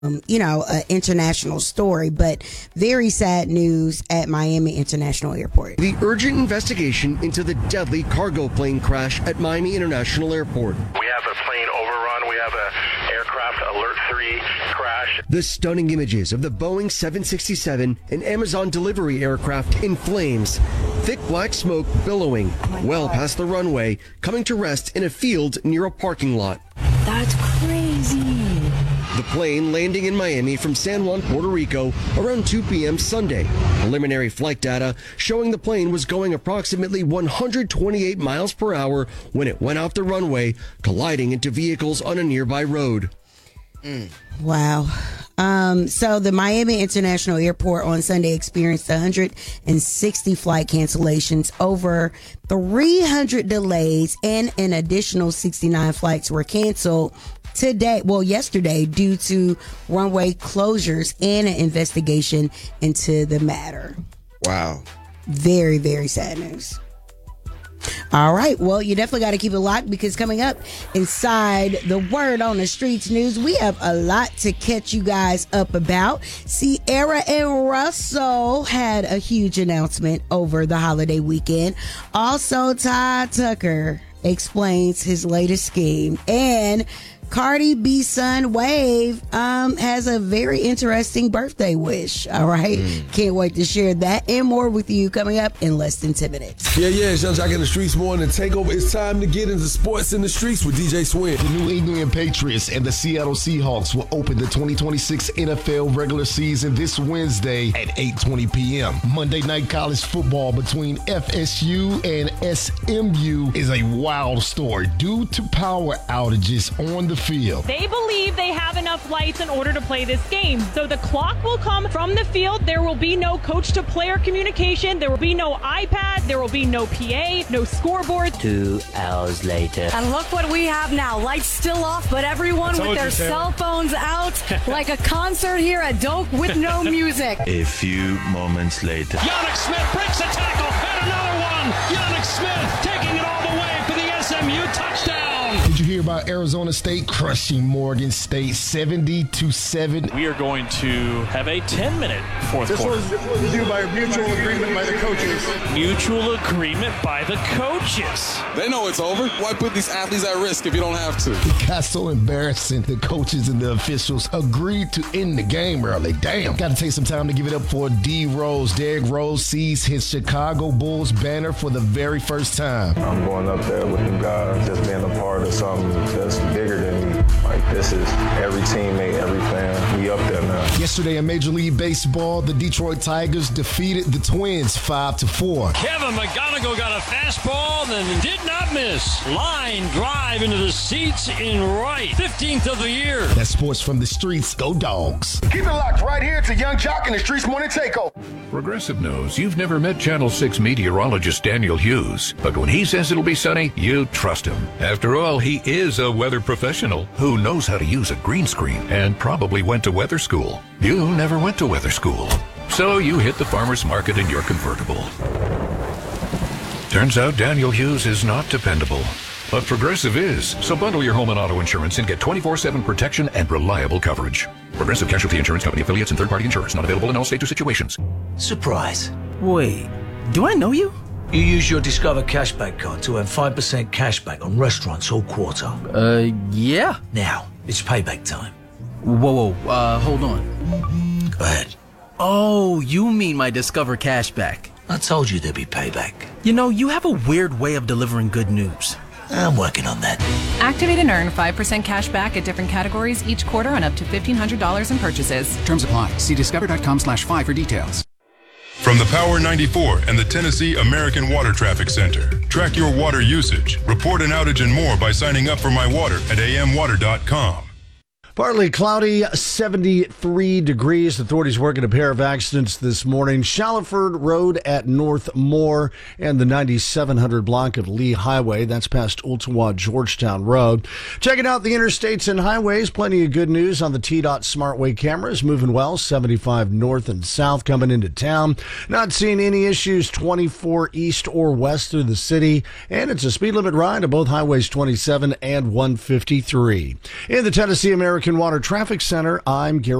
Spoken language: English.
an international story, but very sad news at Miami International Airport. The urgent investigation into the deadly cargo plane crash at Miami International Airport. We have a plane overrun. We have a aircraft alert 3 crash. The stunning images of the Boeing 767 and Amazon delivery aircraft in flames. Thick black smoke billowing well past the runway, coming to rest in a field near a parking lot. That's crazy. The plane landing in Miami from San Juan, Puerto Rico around 2 p.m. Sunday. Preliminary flight data showing the plane was going approximately 128 miles per hour when it went off the runway, colliding into vehicles on a nearby road. Wow. So the Miami International Airport on Sunday experienced 160 flight cancellations, over 300 delays, and an additional 69 flights were canceled yesterday due to runway closures and an investigation into the matter. Wow. Very, very sad news. All right. Well, you definitely got to keep it locked, because coming up inside the Word on the Streets news, we have a lot to catch you guys up about. Ciara and Russell had a huge announcement over the holiday weekend. Also, Ty Tucker explains his latest scheme, and Cardi B's son Wave has a very interesting birthday wish. All right. Can't wait to share that and more with you coming up in less than 10 minutes. Yeah, it's Young Jock in the Streets morning. Takeover. It's time to get into sports in the streets with DJ Swin. The New England Patriots and the Seattle Seahawks will open the 2026 NFL regular season this Wednesday at 8:20 p.m. Monday Night College Football between FSU and SMU is a wild story due to power outages on the field. They believe they have enough lights in order to play this game. So the clock will come from the field. There will be no coach-to-player communication. There will be no iPad. There will be no PA, no scoreboard. 2 hours later. And look what we have now. Lights still off, but everyone with their cell phones out, like a concert here at Doak with no music. A few moments later. Yannick Smith breaks a tackle, and another one. Yannick Smith taking it all the way for the SMU touchdown. Did you hear about Arizona State crushing Morgan State 70-7? We are going to have a 10-minute fourth quarter. This was due by mutual agreement by the coaches. Mutual agreement by the coaches. They know it's over. Why put these athletes at risk if you don't have to? It got so embarrassing. The coaches and the officials agreed to end the game early. Damn. Got to take some time to give it up for D. Rose. Derrick Rose sees his Chicago Bulls banner for the very first time. I'm going up there with them guys, just being a part of something that's bigger than me. Like, this is every teammate, every fan. We up there now. Yesterday in Major League Baseball, the Detroit Tigers defeated the Twins 5-4. Kevin McGonigal got a fastball and did not miss. Line drive into the seats in right. 15th of the year. That's sports from the streets. Go Dogs. Keep it locked right here to Young Jock in the Streets Morning Takeover. Progressive knows you've never met Channel 6 meteorologist Daniel Hughes, but when he says it'll be sunny, you trust him. After all, he is a weather professional who knows how to use a green screen and probably went to weather school. You never went to weather school, so you hit the farmer's market in your convertible. Turns out Daniel Hughes is not dependable, but Progressive is. So bundle your home and auto insurance and get 24/7 protection and reliable coverage. Progressive Casualty Insurance Company affiliates and third-party insurers. Not available in all states or situations. Surprise. Wait, do I know you? You use your Discover Cashback card to earn 5% cashback on restaurants all quarter. Yeah. Now, it's payback time. Whoa, hold on. Go ahead. Oh, you mean my Discover Cashback. I told you there'd be payback. You know, you have a weird way of delivering good news. I'm working on that. Activate and earn 5% cash back at different categories each quarter on up to $1,500 in purchases. Terms apply. See discover.com/5 for details. From the Power 94 and the Tennessee American Water Traffic Center. Track your water usage, report an outage and more by signing up for My Water at amwater.com. Partly cloudy, 73 degrees. Authorities working a pair of accidents this morning. Shallowford Road at North Moore and the 9700 block of Lee Highway. That's past Ooltewah Georgetown Road. Checking out the interstates and highways. Plenty of good news on the TDOT SmartWay cameras. Moving well, 75 north and south coming into town. Not seeing any issues 24 east or west through the city. And it's a speed limit ride on both highways 27 and 153. In the Tennessee American American Water Traffic Center, I'm Gary.